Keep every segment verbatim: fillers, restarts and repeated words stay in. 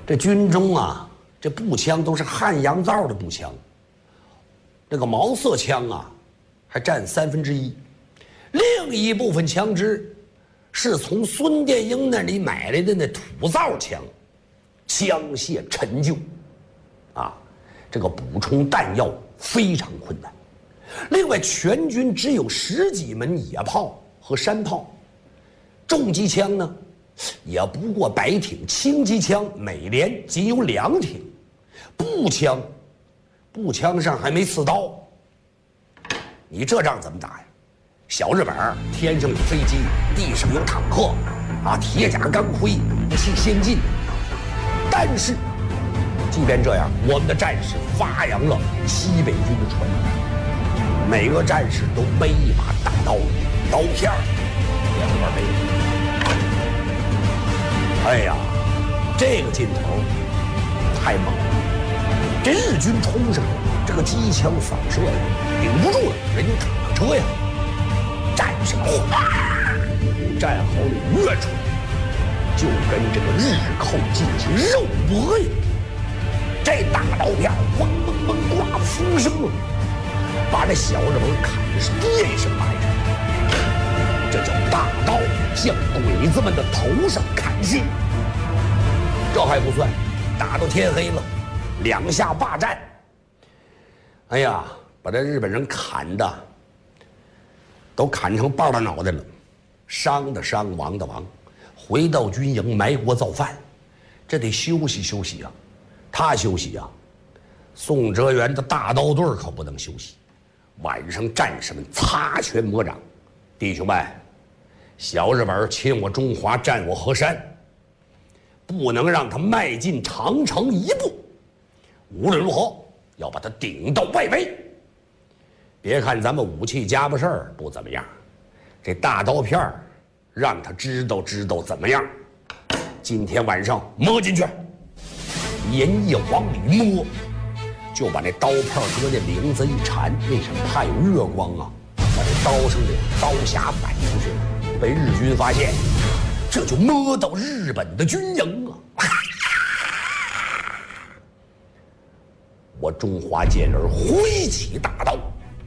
这军中啊，这步枪都是汉阳造的步枪，这个毛瑟枪啊，还占三分之一，另一部分枪支是从孙殿英那里买来的那土造枪，枪械陈旧，啊，这个补充弹药非常困难。另外，全军只有十几门野炮和山炮，重机枪呢，也不过百挺，轻机枪每连仅有两挺，步枪，步枪上还没刺刀。你这仗怎么打呀？小日本天上有飞机，地上有坦克，啊，铁甲钢盔，武器先进。但是，即便这样，我们的战士发扬了西北军的传统，每个战士都背一把大刀，刀片儿也后边背着。哎呀，这个劲头太猛了！这日军冲上来，这个机枪扫射呀，顶不住了，人家坦克车呀。战士们哗，战壕里跃出来，就跟这个日寇进行肉搏呀！这大刀片嗡嗡嗡刮风声了，把这小日本砍的是跌一声埋一声。这叫大刀向鬼子们的头上砍去。这还不算，打到天黑了，两下霸占。哎呀，把这日本人砍的都砍成半拉脑袋了，伤的伤，亡的亡，回到军营埋锅造饭，这得休息休息啊！他休息啊，宋哲元的大刀队可不能休息。晚上战士们擦拳磨掌，弟兄们，小日本侵我中华，占我河山，不能让他迈进长城一步，无论如何要把他顶到外围。别看咱们武器家伙事儿不怎么样，这大刀片儿让他知道知道怎么样。今天晚上摸进去，连夜往里摸，就把那刀片搁那领子一缠，为什么怕有月光啊？把这刀上的刀匣反出去，被日军发现，这就摸到日本的军营啊！我中华健儿挥起大刀，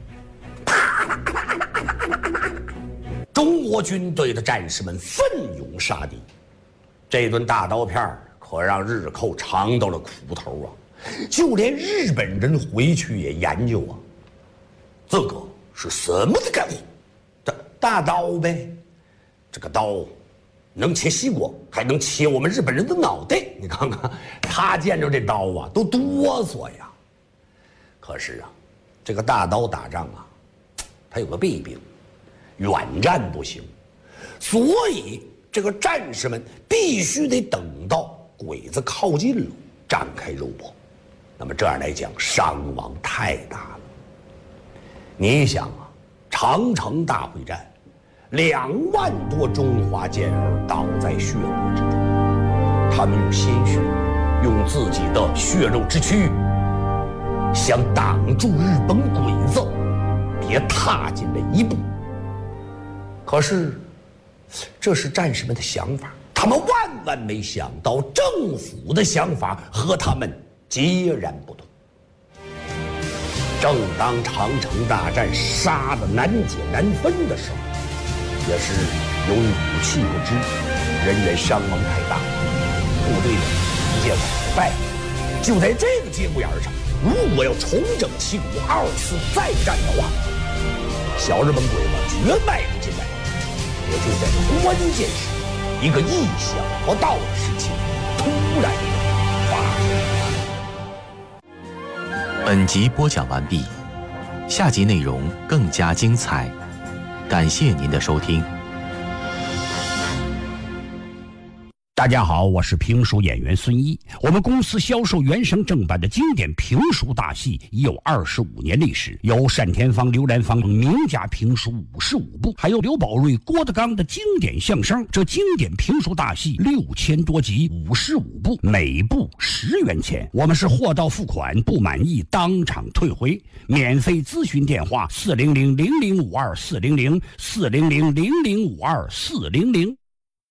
中国军队的战士们奋勇杀敌，这顿大刀片可让日寇尝到了苦头啊！就连日本人回去也研究啊，这个是什么的干活？这大刀呗，这个刀能切西瓜，还能切我们日本人的脑袋。你看看，他见着这刀啊，都哆嗦呀。可是啊，这个大刀打仗啊，它有个弊病，远战不行，所以这个战士们必须得等到鬼子靠近了，展开肉搏。那么这样来讲，伤亡太大了。你想啊，长城大会战，两万多中华健儿倒在血泊之中，他们用鲜血，用自己的血肉之躯，想挡住日本鬼子别踏进来一步。可是，这是战士们的想法，他们万万没想到政府的想法和他们截然不同。正当长城大战杀得难解难分的时候，也是由于武器不支，人员伤亡太大，部队一届惨败。就在这个节骨眼上，如果要重整旗鼓，二次再战的话，小日本鬼子绝迈不进来。也就在关键时，一个意想不到的事情突然发生。 本集播讲完毕，下集内容更加精彩，感谢您的收听。 大家好，我是评书演员孙一。我们公司销售原声正版的经典评书大戏已有二十五年历史，有单田芳、刘兰芳名家评书五十五部，还有刘宝瑞、郭德纲的经典相声。这经典评书大戏六千多集，五十五部，每部十元钱。我们是货到付款，不满意当场退回。免费咨询电话：四零零零零五二四零零四零零零零五二四零零。